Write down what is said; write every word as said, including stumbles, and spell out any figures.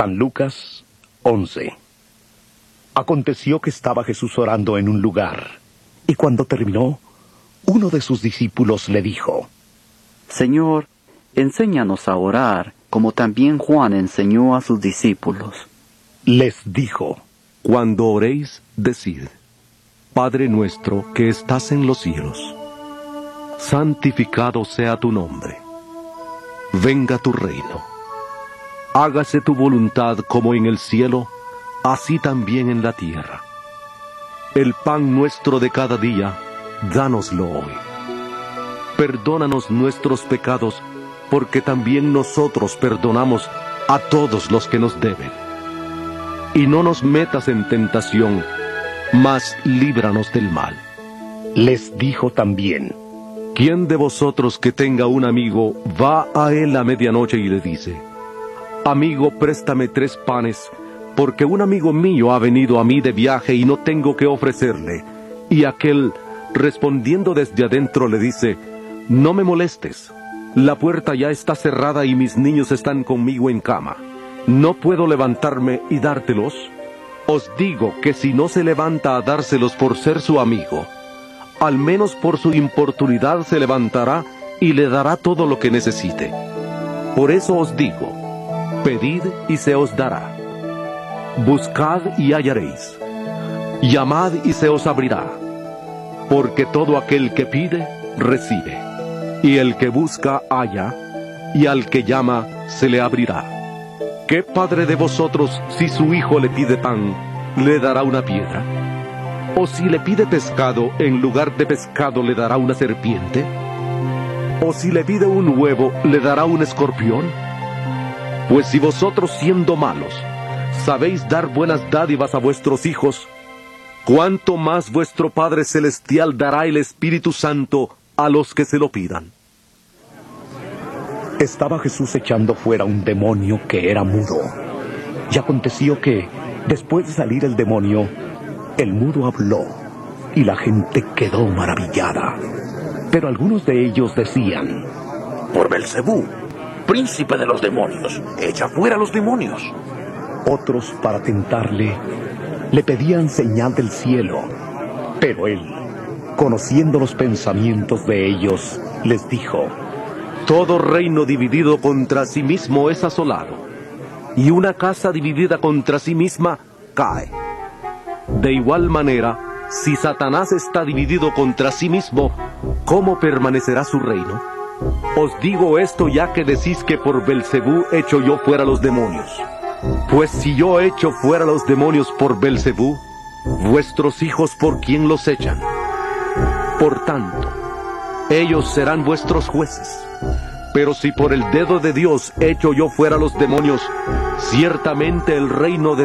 San Lucas once. Aconteció que estaba Jesús orando en un lugar, y cuando terminó, uno de sus discípulos le dijo: Señor, enséñanos a orar, como también Juan enseñó a sus discípulos. Les dijo: Cuando oréis, decid: Padre nuestro que estás en los cielos, santificado sea tu nombre. Venga tu reino. Hágase tu voluntad como en el cielo, así también en la tierra. El pan nuestro de cada día, dánoslo hoy. Perdónanos nuestros pecados, porque también nosotros perdonamos a todos los que nos deben. Y no nos metas en tentación, mas líbranos del mal. Les dijo también: ¿Quién de vosotros que tenga un amigo va a él a medianoche y le dice: Amigo, préstame tres panes, porque un amigo mío ha venido a mí de viaje y no tengo que ofrecerle? Y aquel, respondiendo desde adentro, le dice: No me molestes, la puerta ya está cerrada y mis niños están conmigo en cama. ¿No puedo levantarme y dártelos? Os digo que si no se levanta a dárselos por ser su amigo, al menos por su importunidad se levantará y le dará todo lo que necesite. Por eso os digo: pedid y se os dará. Buscad y hallaréis. Llamad y se os abrirá. Porque todo aquel que pide, recibe. Y el que busca, halla. Y al que llama, se le abrirá. ¿Qué padre de vosotros, si su hijo le pide pan, le dará una piedra? ¿O si le pide pescado, en lugar de pescado le dará una serpiente? ¿O si le pide un huevo, le dará un escorpión? Pues si vosotros, siendo malos, sabéis dar buenas dádivas a vuestros hijos, ¿cuánto más vuestro Padre Celestial dará el Espíritu Santo a los que se lo pidan? Estaba Jesús echando fuera un demonio que era mudo. Y aconteció que, después de salir el demonio, el mudo habló, y la gente quedó maravillada. Pero algunos de ellos decían: Por Belcebú, príncipe de los demonios, echa fuera a los demonios. Otros, para tentarle, le pedían señal del cielo. Pero él, conociendo los pensamientos de ellos, les dijo: Todo reino dividido contra sí mismo es asolado, y una casa dividida contra sí misma cae. De igual manera, si Satanás está dividido contra sí mismo, ¿cómo permanecerá su reino? Os digo esto ya que decís que por Belcebú echo yo fuera los demonios. Pues si yo echo fuera los demonios por Belcebú, vuestros hijos ¿por quién los echan? Por tanto, ellos serán vuestros jueces. Pero si por el dedo de Dios echo yo fuera los demonios, ciertamente el reino de